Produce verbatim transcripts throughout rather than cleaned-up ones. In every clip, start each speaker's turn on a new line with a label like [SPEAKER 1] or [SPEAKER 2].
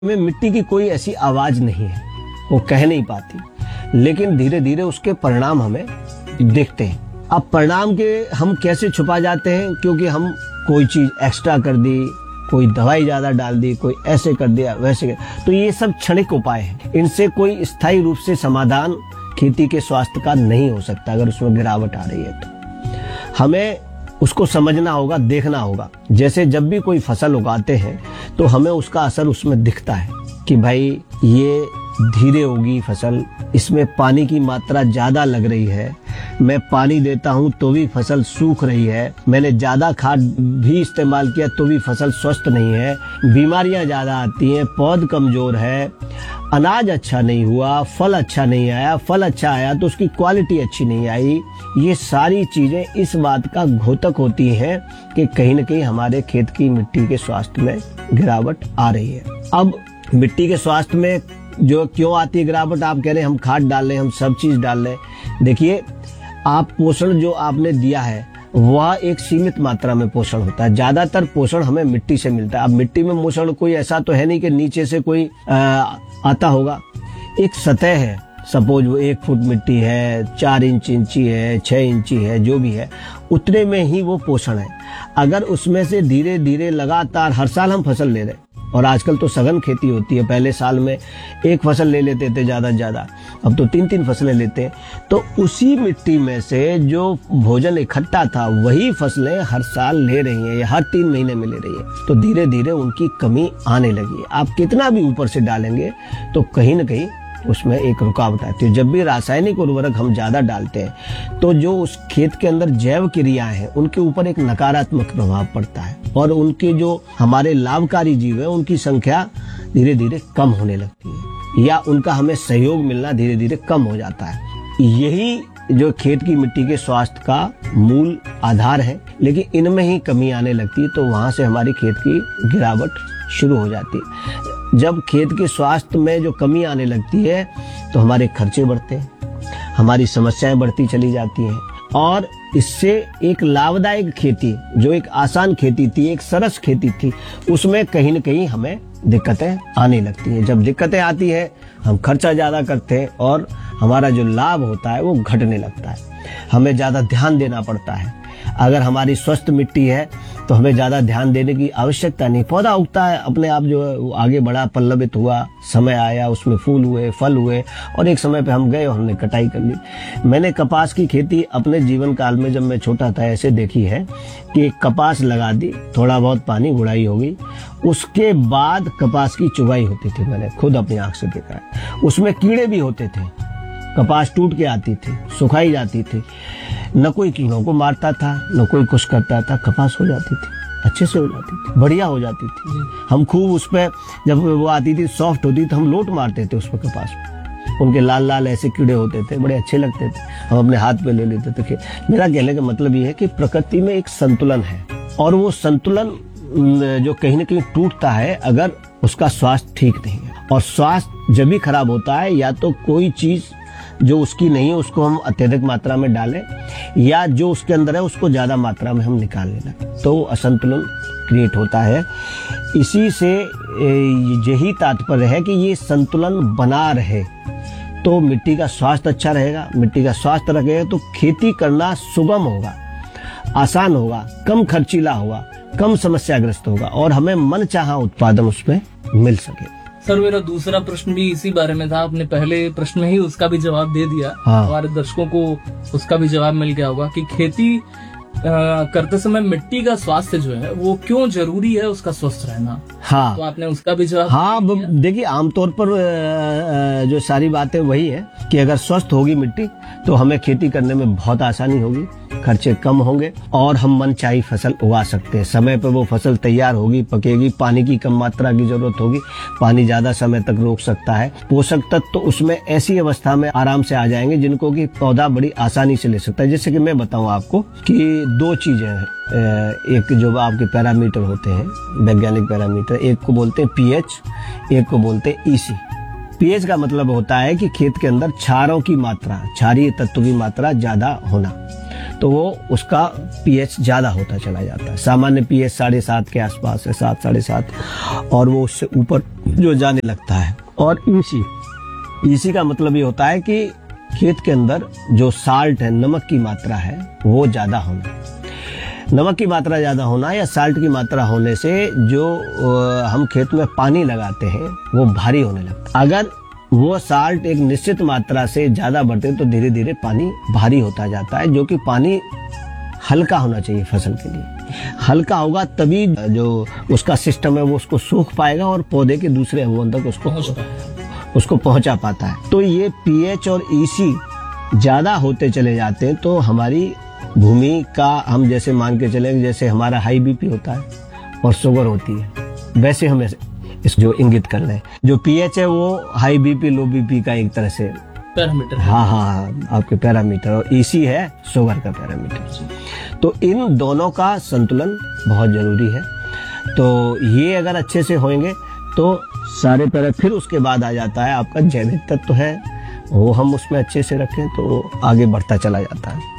[SPEAKER 1] में मिट्टी की कोई ऐसी आवाज नहीं है, वो कह नहीं पाती, लेकिन धीरे धीरे उसके परिणाम हमें दिखते हैं। अब परिणाम के हम कैसे छुपा जाते हैं, क्योंकि हम कोई चीज एक्स्ट्रा कर दी, कोई दवाई ज्यादा डाल दी, कोई ऐसे कर दिया वैसे कर, तो ये सब क्षणिक उपाय हैं। इनसे कोई स्थायी रूप से समाधान खेती के स्वास्थ्य का नहीं हो सकता। अगर उसमें गिरावट आ रही है तो हमें उसको समझना होगा, देखना होगा। जैसे जब भी कोई फसल उगाते हैं तो हमें उसका असर उसमें दिखता है कि भाई ये धीरे होगी फसल, इसमें पानी की मात्रा ज्यादा लग रही है, मैं पानी देता हूं तो भी फसल सूख रही है, मैंने ज्यादा खाद भी इस्तेमाल किया तो भी फसल स्वस्थ नहीं है, बीमारियां ज्यादा आती हैं, पौध कमजोर है, अनाज अच्छा नहीं हुआ, फल अच्छा नहीं आया, फल अच्छा आया तो उसकी क्वालिटी अच्छी नहीं आई। ये सारी चीजें इस बात का घोतक होती हैं कि कहीं न कहीं हमारे खेत की मिट्टी के स्वास्थ्य में गिरावट आ रही है। अब मिट्टी के स्वास्थ्य में जो क्यों आती है गिरावट, आप कह रहे हैं हम खाद डाल रहे हैं, हम सब चीज डाल रहे हैं। देखिए, आप पोषण जो आपने दिया है वह एक सीमित मात्रा में पोषण होता है। ज्यादातर पोषण हमें मिट्टी से मिलता है। अब मिट्टी में पोषण कोई ऐसा तो है नहीं कि नीचे से कोई आ, आता होगा। एक सतह है, सपोज वो एक फुट मिट्टी है, चार इंच इंची है, छह इंची है, जो भी है, उतने में ही वो पोषण है। अगर उसमें से धीरे धीरे लगातार हर साल हम फसल ले रहे, और आजकल तो सघन खेती होती है, पहले साल में एक फसल ले लेते थे ज्यादा से ज्यादा, अब तो तीन तीन फसलें लेते हैं, तो उसी मिट्टी में से जो भोजन इकट्ठा था वही फसलें हर साल ले रही हैं या हर तीन महीने में ले रही है, तो धीरे धीरे उनकी कमी आने लगी है। आप कितना भी ऊपर से डालेंगे तो कहीं न कहीं उसमें एक रुकावट आती है। जब भी रासायनिक उर्वरक हम ज्यादा डालते हैं तो जो उस खेत के अंदर जैव क्रियाएं हैं उनके ऊपर एक नकारात्मक प्रभाव पड़ता है, और उनके जो हमारे लाभकारी जीव है उनकी संख्या धीरे धीरे कम होने लगती है, या उनका हमें सहयोग मिलना धीरे धीरे कम हो जाता है। यही जो खेत की मिट्टी के स्वास्थ्य का मूल आधार है, लेकिन इनमें ही कमी आने लगती है तो वहां से हमारी खेत की गिरावट शुरू हो जाती है। जब खेत के स्वास्थ्य में जो कमी आने लगती है तो हमारे खर्चे बढ़ते हैं, हमारी समस्याएं बढ़ती चली जाती हैं, और इससे एक लाभदायक खेती, जो एक आसान खेती थी, एक सरस खेती थी, उसमें कहीं न कहीं हमें दिक्कतें आने लगती हैं। जब दिक्कतें आती है हम खर्चा ज्यादा करते हैं और हमारा जो लाभ होता है वो घटने लगता है। हमें ज्यादा ध्यान देना पड़ता है। अगर हमारी स्वस्थ मिट्टी है तो हमें ज्यादा ध्यान देने की आवश्यकता नहीं। पौधा उगता है अपने आप, जो है वो आगे बढ़ा, पल्लवित हुआ, समय आया, उसमें फूल हुए, फल हुए, और एक समय पे हम गए और हमने कटाई कर ली। मैंने कपास की खेती अपने जीवन काल में जब मैं छोटा था ऐसे देखी है कि कपास लगा दी, थोड़ा बहुत पानी, गुड़ाई होगी, उसके बाद कपास की चुगाई होती थी। मैंने खुद अपनी आंख से देखा है। उसमें कीड़े भी होते थे, कपास टूट के आती थी, सुखाई जाती थी, न कोई कीड़ों को मारता था, न कोई कुछ करता था, कपास हो जाती थी, अच्छे से हो जाती थी, बढ़िया हो जाती थी। हम खूब उस पर, जब वो आती थी सॉफ्ट होती तो हम लोट मारते थे उस पर, कपास पे। उनके लाल लाल ऐसे कीड़े होते थे, बड़े अच्छे लगते थे, हम अपने हाथ पे ले लेते थे। मेरा कहने का मतलब ये है कि प्रकृति में एक संतुलन है, और वो संतुलन जो कहीं न कहीं टूटता है अगर उसका स्वास्थ्य ठीक नहीं है। और स्वास्थ्य जब भी खराब होता है, या तो कोई चीज जो उसकी नहीं है उसको हम अत्यधिक मात्रा में डालें, या जो उसके अंदर है उसको ज्यादा मात्रा में हम निकाल लेना, तो असंतुलन क्रिएट होता है। इसी से यही तात्पर्य है कि ये संतुलन बना रहे तो मिट्टी का स्वास्थ्य अच्छा रहेगा। मिट्टी का स्वास्थ्य रहेगा तो खेती करना सुगम होगा, आसान होगा, कम खर्चीला होगा, कम समस्याग्रस्त होगा, और हमें मनचाहा उत्पादन उसमें मिल सके।
[SPEAKER 2] सर, मेरा दूसरा प्रश्न भी इसी बारे में था। आपने पहले प्रश्न में ही उसका भी जवाब दे दिया।
[SPEAKER 1] हाँ।
[SPEAKER 2] हमारे दर्शकों को उसका भी जवाब मिल गया होगा कि खेती आ, करते समय मिट्टी का स्वास्थ्य जो है वो क्यों जरूरी है, उसका स्वस्थ रहना।
[SPEAKER 1] हाँ,
[SPEAKER 2] तो आपने उसका भी जवाब।
[SPEAKER 1] हाँ, देखिए, आमतौर पर जो सारी बातें वही है कि अगर स्वस्थ होगी मिट्टी तो हमें खेती करने में बहुत आसानी होगी, खर्चे कम होंगे, और हम मनचाही फसल उगा सकते हैं। समय पर वो फसल तैयार होगी, पकेगी, पानी की कम मात्रा की जरूरत होगी, पानी ज्यादा समय तक रोक सकता है, पोषक तत्व तो उसमें ऐसी अवस्था में आराम से आ जाएंगे जिनको कि पौधा बड़ी आसानी से ले सकता है। जैसे कि मैं बताऊं आपको कि दो चीजें हैं, एक जो आपके पैरामीटर होते हैं, वैज्ञानिक पैरामीटर, एक को बोलते हैं पीएच, एक को बोलते हैं ईसी। पीएच का मतलब होता है कि खेत के अंदर क्षारों की मात्रा, क्षारीय तत्व की मात्रा ज्यादा होना। तो वो उसका पीएच ज्यादा होता चला जाता है। सामान्य पीएच साढ़े सात के आसपास है, सात साढ़े सात, और वो उससे ऊपर जो जाने लगता है। और ईसी ईसी का मतलब ये होता है कि खेत के अंदर जो साल्ट है, नमक की मात्रा है, वो ज्यादा होना। नमक की मात्रा ज्यादा होना या साल्ट की मात्रा होने से जो आ, हम खेत में पानी लगाते हैं वो भारी होने लगता है। अगर वो साल्ट एक निश्चित मात्रा से ज्यादा बढ़ते हैं तो धीरे धीरे पानी भारी होता जाता है, जो कि पानी हल्का होना चाहिए फसल के लिए। हल्का होगा तभी जो उसका सिस्टम है वो उसको सूख पाएगा और पौधे के दूसरे अंगों तक उसको उसको पहुंचा पाता है। तो ये पीएच और ईसी ज्यादा होते चले जाते हैं तो हमारी भूमि का, हम जैसे मान के चले जैसे हमारा हाई बीपी होता है और शुगर होती है, वैसे हम इस जो इंगित कर रहे हैं। जो पीएच है वो हाई बीपी लो बीपी का एक तरह से
[SPEAKER 2] पैरामीटर।
[SPEAKER 1] हाँ हाँ हाँ आपके पैरामीटर, और ईसी है शुगर का पैरामीटर। तो इन दोनों का संतुलन बहुत जरूरी है। तो ये अगर अच्छे से होंगे तो सारे पैरा, फिर उसके बाद आ जाता है आपका जैविक तत्व है, वो हम उसमें अच्छे से रखें तो आगे बढ़ता चला जाता है।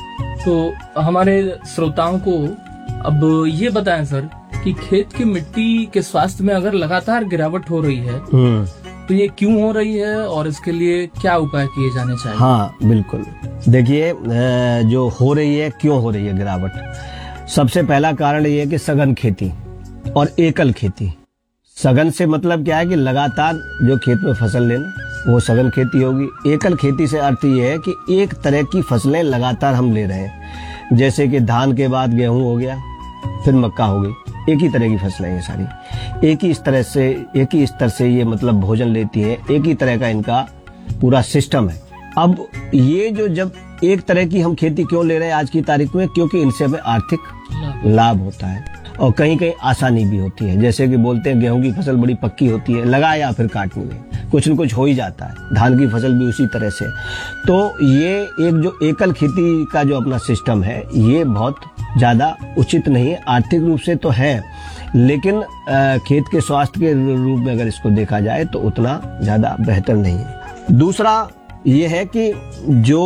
[SPEAKER 2] तो हमारे श्रोताओं को अब ये बताएं सर कि खेत की मिट्टी के स्वास्थ्य में अगर लगातार गिरावट हो रही है तो ये क्यों हो रही है और इसके लिए क्या उपाय किए जाने चाहिए?
[SPEAKER 1] हाँ बिल्कुल, देखिए जो हो रही है, क्यों हो रही है गिरावट, सबसे पहला कारण ये है कि सघन खेती और एकल खेती। सघन से मतलब क्या है कि लगातार जो खेत में फसल लेना, वो सघन खेती होगी। एकल खेती से अर्थ ये है कि एक तरह की फसलें लगातार हम ले रहे हैं, जैसे कि धान के बाद गेहूं हो गया, फिर मक्का हो गई, एक ही तरह की फसलें हैं सारी, एक ही स्तर से एक ही स्तर से ये मतलब भोजन लेती है, एक ही तरह का इनका पूरा सिस्टम है। अब ये जो जब एक तरह की हम खेती क्यों ले रहे हैं आज की तारीख में, क्योंकि इनसे हमें आर्थिक लाभ होता है और कहीं कहीं आसानी भी होती है। जैसे कि बोलते हैं गेहूं की फसल बड़ी पक्की होती है, लगा या फिर काटने में कुछ न कुछ हो ही जाता है, धान की फसल भी उसी तरह से। तो ये एक जो एकल खेती का जो अपना सिस्टम है ये बहुत ज्यादा उचित नहीं है, आर्थिक रूप से तो है, लेकिन खेत के स्वास्थ्य के रूप में अगर इसको देखा जाए तो उतना ज्यादा बेहतर नहीं है। दूसरा ये है कि जो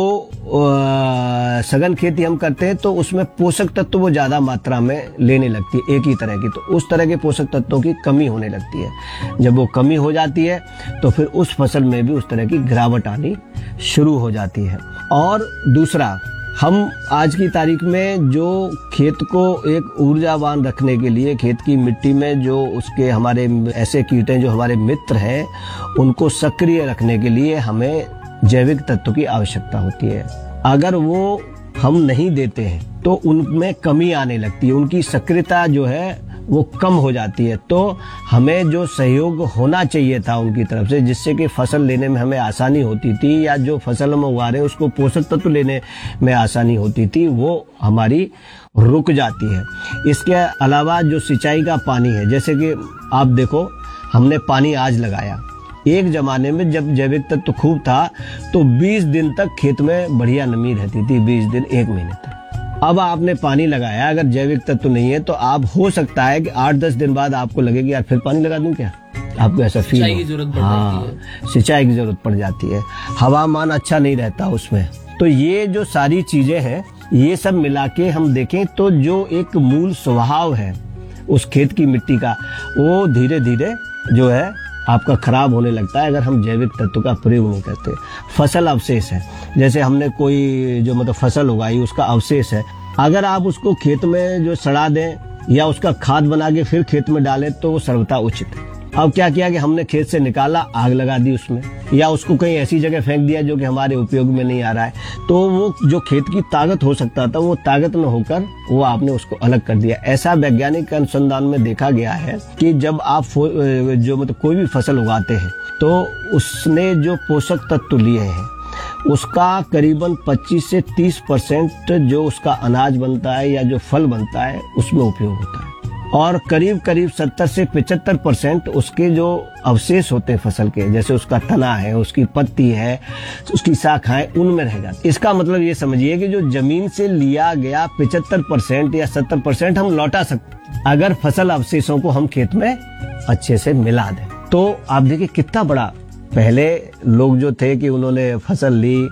[SPEAKER 1] सघन खेती हम करते हैं तो उसमें पोषक तत्व वो ज्यादा मात्रा में लेने लगती है एक ही तरह की, तो उस तरह के पोषक तत्वों की कमी होने लगती है। जब वो कमी हो जाती है तो फिर उस फसल में भी उस तरह की गिरावट आनी शुरू हो जाती है। और दूसरा, हम आज की तारीख में जो खेत को एक ऊर्जावान रखने के लिए, खेत की मिट्टी में जो उसके हमारे ऐसे कीट हैं जो हमारे मित्र हैं, उनको सक्रिय रखने के लिए हमें जैविक तत्व की आवश्यकता होती है। अगर वो हम नहीं देते हैं तो उनमें कमी आने लगती है, उनकी सक्रियता जो है वो कम हो जाती है। तो हमें जो सहयोग होना चाहिए था उनकी तरफ से, जिससे कि फसल लेने में हमें आसानी होती थी, या जो फसल हम उगा रहे हैं उसको पोषक तत्व लेने में आसानी होती थी, वो हमारी रुक जाती है। इसके अलावा जो सिंचाई का पानी है, जैसे कि आप देखो हमने पानी आज लगाया, एक जमाने में जब जैविक तत्व खूब था तो बीस दिन तक खेत में बढ़िया नमी रहती थी, बीस दिन एक महीने तक। अब आपने पानी लगाया, अगर जैविक तत्व नहीं है तो आप हो सकता है कि आठ दस दिन बाद आपको लगे कि यार फिर पानी लगा दूं क्या, आपको ऐसा फील
[SPEAKER 2] सिंचाई की जरूरत पड़ जाती है।
[SPEAKER 1] सिंचाई की जरूरत पड़ जाती है, हवामान अच्छा नहीं रहता उसमें। तो ये जो सारी चीजें हैं, ये सब मिला के हम देखें तो जो एक मूल स्वभाव है उस खेत की मिट्टी का, वो धीरे धीरे जो है आपका खराब होने लगता है अगर हम जैविक तत्व का प्रयोग नहीं करते। फसल अवशेष है, जैसे हमने कोई जो मतलब फसल उगाई उसका अवशेष है, अगर आप उसको खेत में जो सड़ा दें या उसका खाद बना के फिर खेत में डालें तो वो सर्वथा उचित है। अब क्या किया कि हमने खेत से निकाला, आग लगा दी उसमें, या उसको कहीं ऐसी जगह फेंक दिया जो कि हमारे उपयोग में नहीं आ रहा है, तो वो जो खेत की ताकत हो सकता था वो ताकत न होकर वो आपने उसको अलग कर दिया। ऐसा वैज्ञानिक अनुसंधान में देखा गया है कि जब आप जो मतलब कोई भी फसल उगाते हैं तो उसने जो पोषक तत्व लिए हैं उसका करीबन पच्चीस से तीस परसेंट जो उसका अनाज बनता है या जो फल बनता है उसमें उपयोग होता है, और करीब करीब सत्तर से पचहत्तर परसेंट उसके जो अवशेष होते हैं फसल के, जैसे उसका तना है, उसकी पत्ती है, उसकी शाखाएं, उनमें रह जाती। इसका मतलब ये समझिए कि जो जमीन से लिया गया पचहत्तर परसेंट या सत्तर परसेंट हम लौटा सकते अगर फसल अवशेषों को हम खेत में अच्छे से मिला दें। तो आप देखिए कितना बड़ा, पहले लोग जो थे कि उन्होंने फसल ली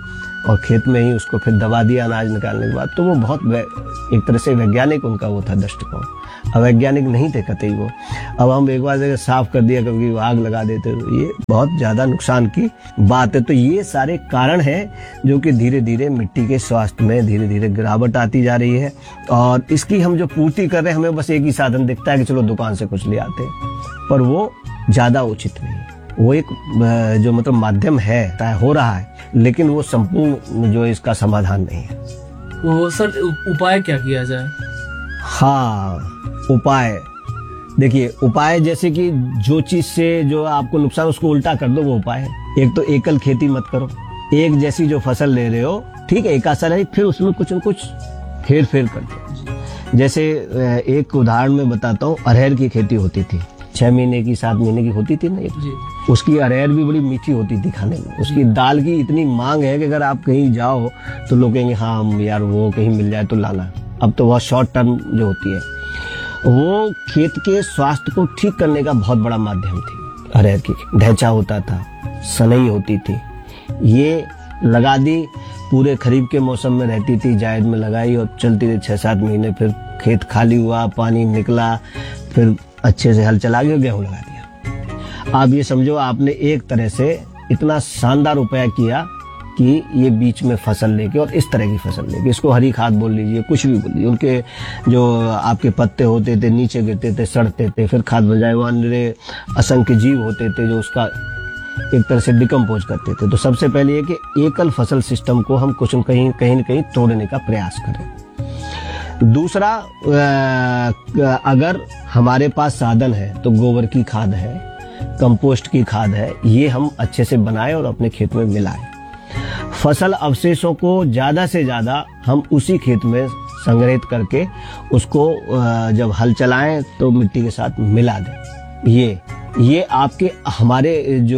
[SPEAKER 1] और खेत में ही उसको फिर दबा दिया अनाज निकालने के बाद। तो वो बहुत एक तरह से वैज्ञानिक उनका वो था दृष्टिकोण, अवैज्ञानिक नहीं थे कतई वो। अब हम एक बार जगह साफ कर दिया, कभी आग लगा देते, तो ये बहुत ज्यादा नुकसान की बात है। तो ये सारे कारण हैं जो कि धीरे धीरे मिट्टी के स्वास्थ्य में धीरे धीरे गिरावट आती जा रही है। और इसकी हम जो पूर्ति कर रहे हैं, हमें बस एक ही साधन दिखता है कि चलो दुकान से कुछ ले आते हैं, पर वो ज्यादा उचित नहीं है। वो एक जो मतलब माध्यम है, तय हो रहा है, लेकिन वो संपूर्ण जो इसका समाधान नहीं है।
[SPEAKER 2] वो सर उपाय क्या किया जाए?
[SPEAKER 1] हाँ, उपाय देखिए, उपाय जैसे कि जो चीज से जो आपको नुकसान, उसको उल्टा कर दो, वो उपाय है। एक तो एकल खेती मत करो, एक जैसी जो फसल ले रहे हो, ठीक है, एक आसा रही, फिर उसमें कुछ न कुछ हेर फेर कर दो। जैसे एक उदाहरण में बताता हूँ, अरहर की खेती होती थी, छह महीने की सात महीने की होती थी ना एक, उसकी अरहर भी बड़ी मीठी होती थी खाने में। उसकी दाल की इतनी मांग है कि अगर आप कहीं जाओ तो लोग कहेंगे हाँ यार वो कहीं मिल जाए तो लाना। अब तो बहुत शॉर्ट टर्म जो होती है, वो खेत के स्वास्थ्य को ठीक करने का बहुत बड़ा माध्यम थी। अरहर की ढैंचा होता था, सनई होती थी, ये लगा दी, पूरे खरीफ के मौसम में रहती थी, जायद में लगाई और चलती रही छह सात महीने, फिर खेत खाली हुआ, पानी निकला, फिर अच्छे से हल चला गया, गेहूं लगा दिया। आप ये समझो आपने एक तरह से इतना शानदार उपाय किया कि ये बीच में फसल लेके और इस तरह की फसल लेके, इसको हरी खाद बोल लीजिए, कुछ भी बोल लीजिए, उनके जो आपके पत्ते होते थे नीचे गिरते थे, सड़ते थे, फिर खाद बन जाए, वो अन्य असंख्य जीव होते थे जो उसका एक तरह से डिकम्पोज करते थे। तो सबसे पहले ये कि एकल फसल सिस्टम को हम कुछ कहीं कहीं न कहीं तोड़ने का प्रयास करें। दूसरा, अगर हमारे पास साधन है तो गोबर की खाद है, कंपोस्ट की खाद है, ये हम अच्छे से बनाएं और अपने खेत में मिलाएं। फसल अवशेषों को ज्यादा से ज्यादा हम उसी खेत में संग्रहित करके उसको जब हल चलाएं तो मिट्टी के साथ मिला दें। ये ये आपके हमारे जो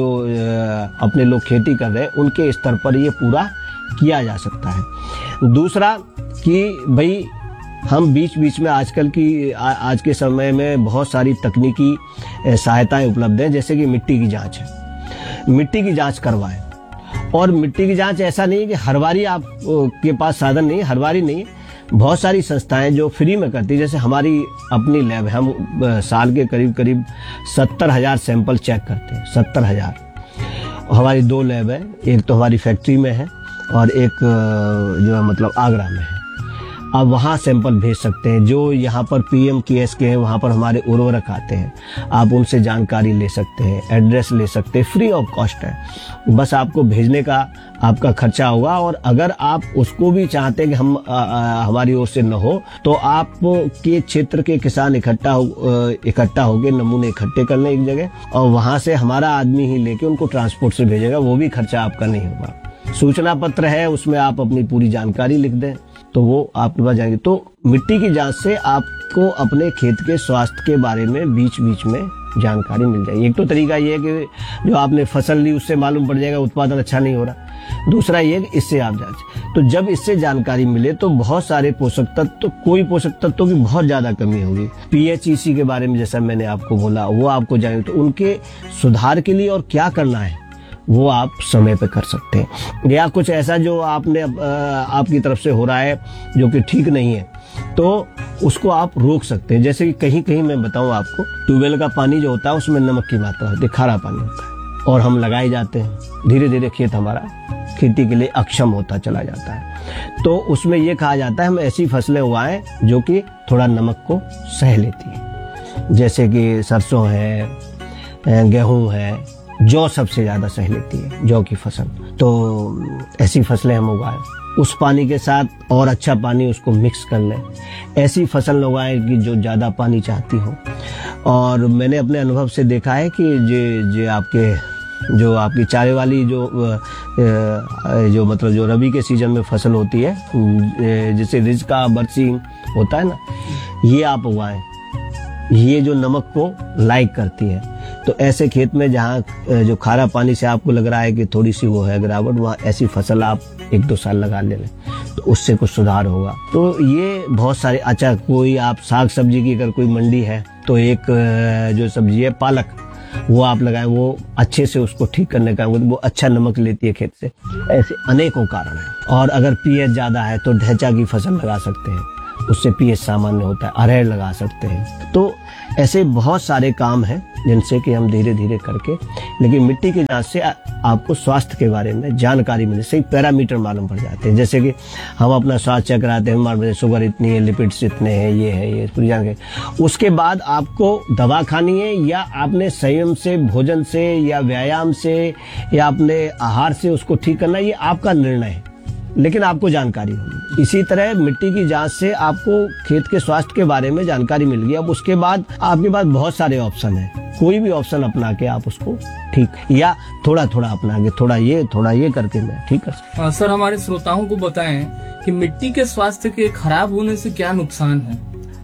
[SPEAKER 1] अपने लोग खेती कर रहे हैं उनके स्तर पर ये पूरा किया जा सकता है। दूसरा कि भाई हम बीच बीच में आजकल की आ, आज के समय में बहुत सारी तकनीकी सहायताएं उपलब्ध हैं, जैसे कि मिट्टी की जांच है, मिट्टी की जांच करवाएं। और मिट्टी की जांच ऐसा नहीं है कि हर बारी आप के पास साधन नहीं है, हर बारी नहीं है, बहुत सारी संस्थाएं जो फ्री में करती है। जैसे हमारी अपनी लैब है, हम साल के करीब करीब सत्तर हजार सैंपल चेक करते हैं, सत्तर हजार। हमारी दो लैब है, एक तो हमारी फैक्ट्री में है और एक जो है मतलब आगरा में है। आप वहाँ सैंपल भेज सकते हैं। जो यहाँ पर पीएम केएस के हैं वहाँ पर हमारे उर्वरक आते हैं, आप उनसे जानकारी ले सकते हैं, एड्रेस ले सकते हैं, फ्री ऑफ कॉस्ट है। बस आपको भेजने का आपका खर्चा होगा। और अगर आप उसको भी चाहते हैं कि हम आ, आ, हमारी ओर से न हो, तो आप के क्षेत्र के किसान इकट्ठा हो इकट्ठा होकर नमूने इकट्ठे कर लें एक जगह और वहाँ से हमारा आदमी ही लेके उनको ट्रांसपोर्ट से भेजेगा, वो भी खर्चा आपका नहीं होगा। सूचना पत्र है, उसमें आप अपनी पूरी जानकारी लिख दें तो वो आपके पास जाएंगे। तो मिट्टी की जांच से आपको अपने खेत के स्वास्थ्य के बारे में बीच बीच में जानकारी मिल जाएगी। एक तो तरीका ये है कि जो आपने फसल ली उससे मालूम पड़ जाएगा उत्पादन अच्छा नहीं हो रहा। दूसरा ये कि इससे आप जांच, तो जब इससे जानकारी मिले तो बहुत सारे पोषक तत्व, तो कोई पोषक तत्वों की बहुत ज्यादा कमी होगी। पीएचईसी के बारे में जैसा मैंने आपको बोला, वो आपको जाएंगे तो उनके सुधार के लिए और क्या करना है वो आप समय पे कर सकते हैं। या कुछ ऐसा जो आपने आपकी तरफ से हो रहा है जो कि ठीक नहीं है, तो उसको आप रोक सकते हैं। जैसे कि कहीं कहीं मैं बताऊं आपको, ट्यूबवेल का पानी जो होता है उसमें नमक की मात्रा होती है, खारा पानी होता है, और हम लगाए जाते हैं, धीरे धीरे खेत हमारा खेती के लिए अक्षम होता चला जाता है। तो उसमें ये कहा जाता है हम ऐसी फसलें उगाएं जो कि थोड़ा नमक को सह लेती है, जैसे कि सरसों है, गेहूं है, जौ सबसे ज्यादा सह लेती है, जौ की फसल। तो ऐसी फसलें हम उगाएं, उस पानी के साथ और अच्छा पानी उसको मिक्स कर लें। ऐसी फसल उगाएं कि जो ज्यादा पानी चाहती हो। और मैंने अपने अनुभव से देखा है कि जे जे आपके जो आपकी चारे वाली जो जो मतलब जो रबी के सीजन में फसल होती है, जैसे रिज का बरसी होता है ना, ये आप उगाएं, ये जो नमक को लाइक करती है। तो ऐसे खेत में जहाँ जो खारा पानी से आपको लग रहा है कि थोड़ी सी वो है गिरावट, वहाँ ऐसी फसल आप एक दो साल लगा ले लें तो उससे कुछ सुधार होगा। तो ये बहुत सारे, अच्छा कोई आप साग सब्जी की अगर कोई मंडी है तो एक जो सब्जी है पालक, वो आप लगाएं, वो अच्छे से उसको ठीक करने का, वो अच्छा नमक लेती है खेत से। ऐसे अनेकों कारण हैं। और अगर पीएच ज्यादा है तो ढैंचा की फसल लगा सकते हैं, उससे पीएच सामान्य होता है। अरहर लगा सकते हैं। तो ऐसे बहुत सारे काम हैं जिनसे कि हम धीरे धीरे करके, लेकिन मिट्टी की जांच से आपको स्वास्थ्य के बारे में जानकारी मिले, सही पैरामीटर मालूम पड़ जाते हैं। जैसे कि हम अपना स्वास्थ्य चेक कराते हैं, हमारे शुगर इतनी है, लिपिड्स इतने हैं, ये है, ये पूरी जानकारी। उसके बाद आपको दवा खानी है या आपने संयम से, भोजन से या व्यायाम से या अपने आहार से उसको ठीक करना, ये आपका निर्णय है, लेकिन आपको जानकारी होगी। इसी तरह मिट्टी की जांच से आपको खेत के स्वास्थ्य के बारे में जानकारी मिल गई। अब उसके बाद आपके पास बहुत सारे ऑप्शन हैं, कोई भी ऑप्शन अपना के आप उसको ठीक या थोड़ा थोड़ा अपना के, थोड़ा ये थोड़ा ये करके मैं ठीक कर सकता
[SPEAKER 2] हूँ। सर, हमारे श्रोताओं को बताएं कि मिट्टी के स्वास्थ्य के खराब होने से क्या नुकसान है?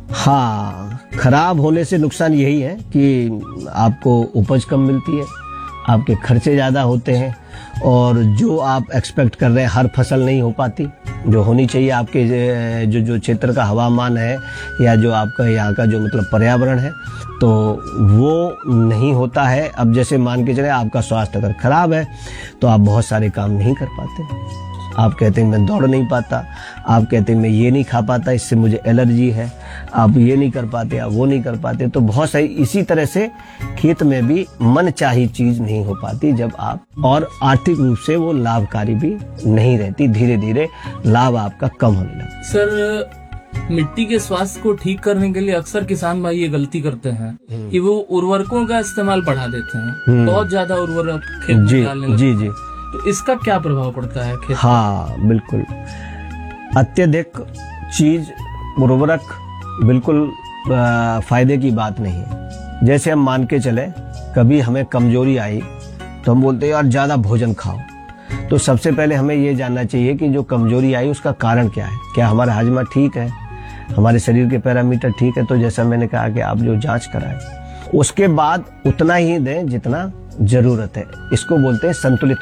[SPEAKER 1] हाँ, खराब होने से नुकसान यही है कि आपको उपज कम मिलती है, आपके खर्चे ज्यादा होते हैं, और जो आप एक्सपेक्ट कर रहे हैं हर फसल नहीं हो पाती जो होनी चाहिए। आपके जो जो क्षेत्र का हवामान है या जो आपका यहाँ का जो मतलब पर्यावरण है, तो वो नहीं होता है। अब जैसे मान के चले आपका स्वास्थ्य अगर खराब है तो आप बहुत सारे काम नहीं कर पाते। आप कहते हैं मैं दौड़ नहीं पाता, आप कहते हैं मैं ये नहीं खा पाता, इससे मुझे एलर्जी है, आप ये नहीं कर पाते, आप वो नहीं कर पाते। तो बहुत सारी इसी तरह से खेत में भी मन चाही चीज नहीं हो पाती जब आप, और आर्थिक रूप से वो लाभकारी भी नहीं रहती। धीरे धीरे लाभ आपका कम होने लगता।
[SPEAKER 2] सर, मिट्टी के स्वास्थ्य को ठीक करने के लिए अक्सर किसान भाई ये गलती करते हैं कि वो उर्वरकों का इस्तेमाल बढ़ा देते हैं, बहुत ज्यादा उर्वरक खेत में डालने लगते हैं। जी जी। तो इसका क्या प्रभाव पड़ता है खेत?
[SPEAKER 1] हाँ बिल्कुल, अत्यधिक चीज उर्वरक बिल्कुल फायदे की बात नहीं है। जैसे हम मान के चले कभी हमें कमजोरी आई तो हम बोलते हैं यार ज्यादा भोजन खाओ। तो सबसे पहले हमें ये जानना चाहिए कि जो कमजोरी आई उसका कारण क्या है। क्या हमारा हाजमा ठीक है, हमारे शरीर के पैरामीटर ठीक है? तो जैसा मैंने कहा कि आप जो जांच कराएं, उसके बाद उतना ही दें जितना जरूरत है। इसको बोलते हैं संतुलित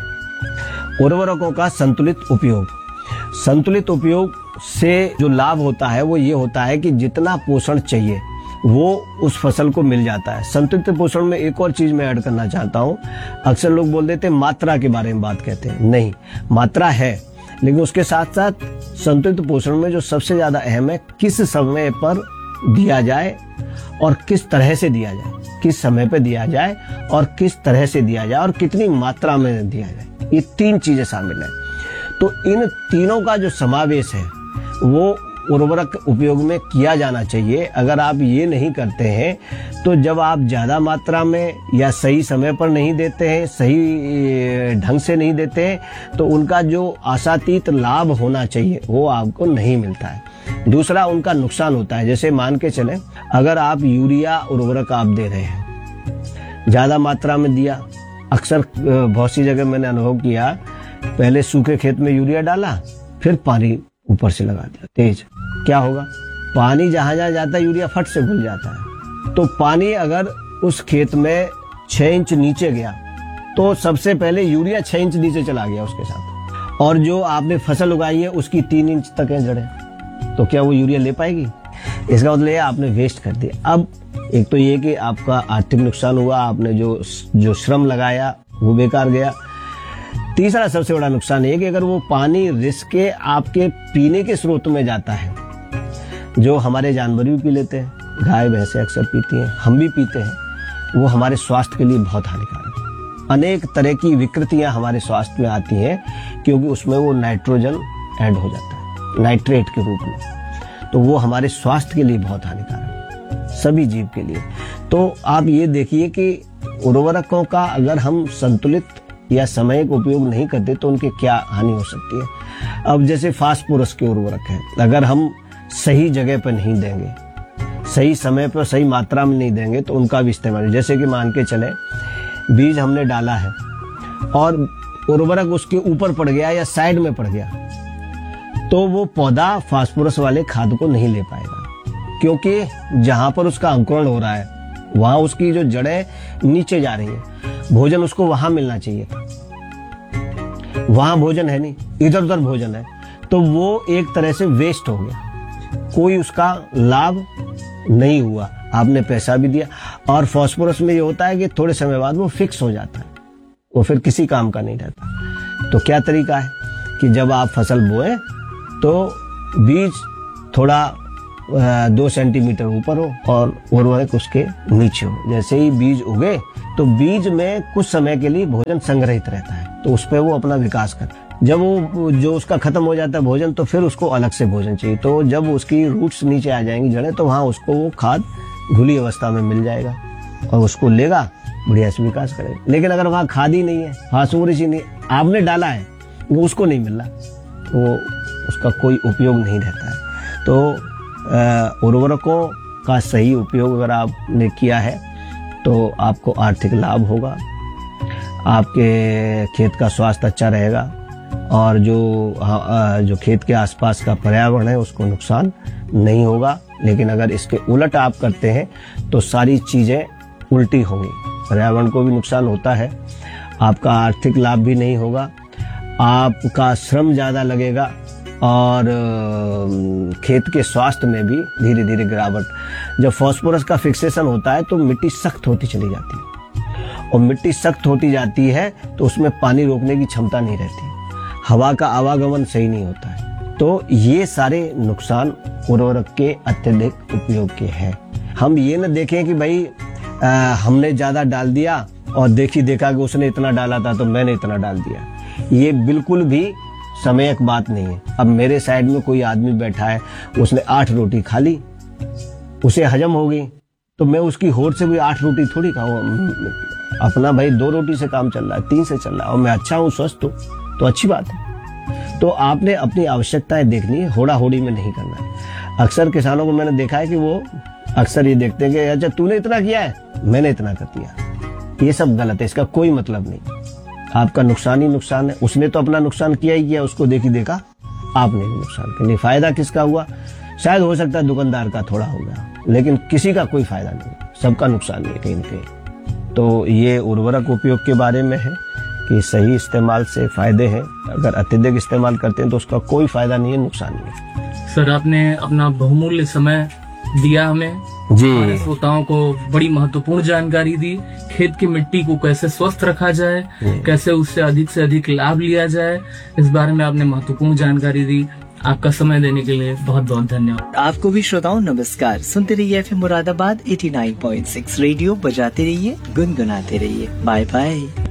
[SPEAKER 1] पोषण, उर्वरकों का संतुलित उपयोग। संतुलित उपयोग से जो लाभ होता है वो ये होता है कि जितना पोषण चाहिए वो उस फसल को मिल जाता है। संतुलित पोषण में एक और चीज मैं ऐड करना चाहता हूँ। अक्सर लोग बोल देते हैं मात्रा के बारे में बात कहते हैं, नहीं, मात्रा है, लेकिन उसके साथ साथ संतुलित पोषण में जो सबसे ज्यादा अहम है, किस समय पर दिया जाए और किस तरह से दिया जाए, किस समय पे दिया जाए और किस तरह से दिया जाए और कितनी मात्रा में दिया जाए, ये तीन चीजें शामिल है। तो इन तीनों का जो समावेश है वो उर्वरक उपयोग में किया जाना चाहिए। अगर आप ये नहीं करते हैं तो जब आप ज्यादा मात्रा में या सही समय पर नहीं देते हैं, सही ढंग से नहीं देते हैं, तो उनका जो आशातीत लाभ होना चाहिए वो आपको नहीं मिलता है। दूसरा, उनका नुकसान होता है। जैसे मान के चलें अगर आप यूरिया उर्वरक आप दे रहे हैं, ज्यादा मात्रा में दिया, अक्सर बहुत सी जगह मैंने अनुभव किया, पहले सूखे खेत में यूरिया डाला, फिर पानी ऊपर से लगा दिया तेज, क्या होगा? पानी जहां जहां जाता है यूरिया फट से घुल जाता है। तो पानी अगर उस खेत में छह इंच नीचे गया तो सबसे पहले यूरिया छह इंच नीचे चला गया उसके साथ, और जो आपने फसल उगाई है उसकी तीन इंच तक है जड़ें, तो क्या वो यूरिया ले पाएगी? इसका मतलब है आपने वेस्ट कर दिया। अब एक तो ये कि आपका आर्थिक नुकसान हुआ, आपने जो जो श्रम लगाया वो बेकार गया। तीसरा सबसे बड़ा नुकसान ये कि अगर वो पानी रिस्क के आपके पीने के स्रोत में जाता है, जो हमारे जानवर भी पी लेते हैं, गाय भैंसे अक्सर पीती हैं, हम भी पीते हैं, वो हमारे स्वास्थ्य के लिए बहुत हानिकारक है। अनेक तरह की विकृतियां हमारे स्वास्थ्य में आती हैं क्योंकि उसमें वो नाइट्रोजन ऐड हो जाता है नाइट्रेट के रूप में, तो वो हमारे स्वास्थ्य के लिए बहुत हानिकारक है, सभी जीव के लिए। तो आप ये देखिए कि उर्वरकों का अगर हम संतुलित या समय का उपयोग नहीं करते तो उनके क्या हानि हो सकती है। अब जैसे फास्फोरस के उर्वरक है, अगर हम सही जगह पर नहीं देंगे, सही समय पर सही मात्रा में नहीं देंगे तो उनका भी इस्तेमाल, जैसे कि मान के चले बीज हमने डाला है और उर्वरक उसके ऊपर पड़ गया या साइड में पड़ गया, तो वो पौधा फास्फोरस वाले खाद को नहीं ले पाएगा, क्योंकि जहां पर उसका अंकुरण हो रहा है वहां उसकी जो जड़ें नीचे जा रही है, भोजन उसको वहां मिलना चाहिए था, वहां भोजन है नहीं, इधर उधर भोजन है, तो वो एक तरह से वेस्ट हो गया, कोई उसका लाभ नहीं हुआ। आपने पैसा भी दिया। और फास्फोरस में ये होता है कि थोड़े समय बाद वो फिक्स हो जाता है, वो फिर किसी काम का नहीं रहता। तो क्या तरीका है कि जब आप फसल बोएं तो बीज थोड़ा दो सेंटीमीटर ऊपर हो और उर्वरक उसके नीचे हो। जैसे ही बीज उगे तो बीज में कुछ समय के लिए भोजन संग्रहित रहता है, तो उस पर वो अपना विकास करता है। जब वो जो उसका खत्म हो जाता है भोजन, तो फिर उसको अलग से भोजन चाहिए। तो जब उसकी रूट्स नीचे आ जाएंगी, जड़ें, तो वहां उसको वो खाद घुली अवस्था में मिल जाएगा और उसको लेगा, बढ़िया से विकास करेगा। लेकिन अगर वहां खाद ही नहीं है, फास्फोरस ही नहीं, आपने डाला है, वो उसको नहीं मिल रहा, वो उसका कोई उपयोग नहीं रहता है। तो उर्वरकों का सही उपयोग अगर आपने किया है तो आपको आर्थिक लाभ होगा, आपके खेत का स्वास्थ्य अच्छा रहेगा और जो जो खेत के आसपास का पर्यावरण है उसको नुकसान नहीं होगा। लेकिन अगर इसके उलट आप करते हैं तो सारी चीजें उल्टी होंगी, पर्यावरण को भी नुकसान होता है, आपका आर्थिक लाभ भी नहीं होगा, आपका श्रम ज्यादा लगेगा और खेत के स्वास्थ्य में भी धीरे धीरे गिरावट। जब फास्फोरस का फिक्सेशन होता है तो मिट्टी सख्त होती चली जाती है और मिट्टी सख्त होती जाती है तो उसमें पानी रोकने की क्षमता नहीं रहती, हवा का आवागमन सही नहीं होता है। तो ये सारे नुकसान उर्वरक के अत्यधिक उपयोग के हैं। हम ये न देखें कि भाई आ, हमने ज्यादा डाल दिया और देखी देखा कि उसने इतना डाला था तो मैंने इतना डाल दिया, ये बिल्कुल भी समयक बात नहीं है। अब मेरे साइड में कोई आदमी बैठा है, उसने आठ रोटी खा ली, उसे हजम हो गई, तो मैं उसकी होड़ से भी आठ रोटी थोड़ी खाऊं। अपना भाई दो रोटी से काम चल रहा है, तीन से चल रहा है और मैं अच्छा हूँ, स्वस्थ हूँ, तो अच्छी बात है। तो आपने अपनी आवश्यकताएं देखनी है, होड़ा होड़ी में नहीं करना है। अक्सर किसानों को मैंने देखा है कि वो अक्सर ये देखते हैं कि अच्छा तूने इतना किया है, मैंने इतना कर दिया। ये सब गलत है, इसका कोई मतलब नहीं, आपका नुकसान ही नुकसान है। उसने तो अपना नुकसान किया ही किया, उसको देखी देखा आपने भी नुकसान किया। नहीं, फायदा किसका हुआ? शायद हो सकता है दुकानदार का थोड़ा हो गया, लेकिन किसी का कोई फायदा नहीं, सबका नुकसान है कहीं न कहीं। तो ये उर्वरक उपयोग के बारे में है कि सही इस्तेमाल से फायदे हैं, अगर अत्यधिक इस्तेमाल करते हैं तो उसका कोई फायदा नहीं है, नुकसान नहीं है।
[SPEAKER 2] सर, आपने अपना बहुमूल्य समय दिया हमें
[SPEAKER 1] जी,
[SPEAKER 2] हमारे श्रोताओं को बड़ी महत्वपूर्ण जानकारी दी। खेत की मिट्टी को कैसे स्वस्थ रखा जाए, कैसे उससे अधिक से अधिक लाभ लिया जाए, इस बारे में आपने महत्वपूर्ण जानकारी दी। आपका समय देने के लिए बहुत बहुत धन्यवाद।
[SPEAKER 3] आपको भी श्रोताओं नमस्कार। सुनते रहिए एफएम मुरादाबाद नवासी पॉइंट छह रेडियो, बजाते रहिए, गुनगुनाते रहिए। Bye bye.